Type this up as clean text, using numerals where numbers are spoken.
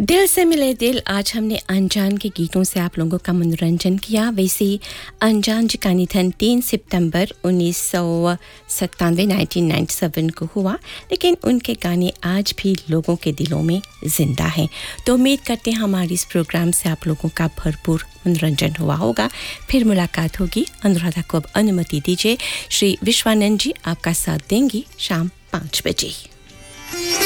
दिल से मिले दिल। आज हमने अनजान के गीतों से आप लोगों का मनोरंजन किया। वैसे अनजान जी का निधन 3 सितंबर 1997 को हुआ, लेकिन उनके गाने आज भी लोगों के दिलों में जिंदा हैं। तो उम्मीद करते हैं हमारे इस प्रोग्राम से आप लोगों का भरपूर मनोरंजन हुआ होगा। फिर मुलाकात होगी। अनुराधा को अब अनुमति दीजिए। श्री विश्वानंद जी आपका साथ देंगी शाम 5 बजे।